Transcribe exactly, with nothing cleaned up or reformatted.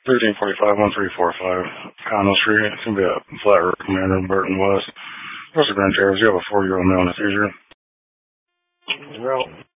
thirteen forty-five, one three four five, Connell Street. It's going to be a flat road commander in Burton West. What's the Grand Terrace? You have a four-year-old male in a seizure. Well.